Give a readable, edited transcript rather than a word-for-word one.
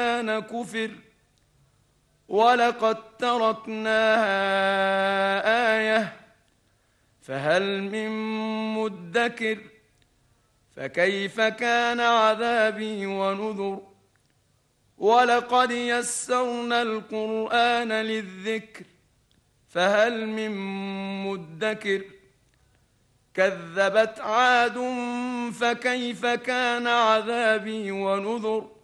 كان كفر ولقد تركناها آية فهل من مدكر فكيف كان عذابي ونذر ولقد يسرنا القرآن للذكر فهل من مدكر كذبت عاد فكيف كان عذابي ونذر